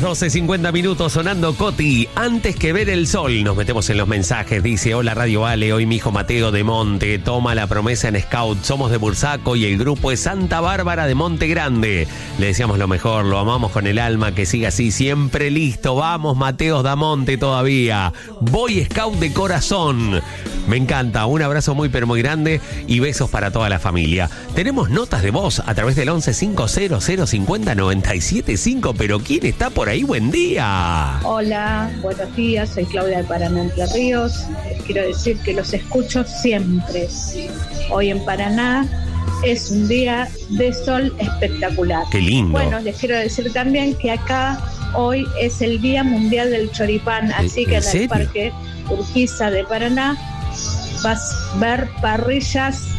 12:50 minutos sonando Coti. Antes que ver el sol, nos metemos en los mensajes. Dice: hola Radio Ale, hoy mi hijo Mateo de Monte toma la promesa en Scout. Somos de Bursaco y el grupo es Santa Bárbara de Monte Grande. Le deseamos lo mejor, lo amamos con el alma, que siga así, siempre listo. Vamos, Mateos da Monte todavía. Boy Scout de corazón. Me encanta, un abrazo muy pero muy grande y besos para toda la familia. Tenemos notas de voz a través del 1150050975, pero ¿quién está por ahí? Buen día. Hola, buenos días, soy Claudia de Paraná, Entre Ríos. Les quiero decir que los escucho siempre. Hoy en Paraná es un día de sol espectacular. Qué lindo. Bueno, les quiero decir también que acá hoy es el Día Mundial del Choripán, así que en el Parque Urquiza de Paraná vas a ver parrillas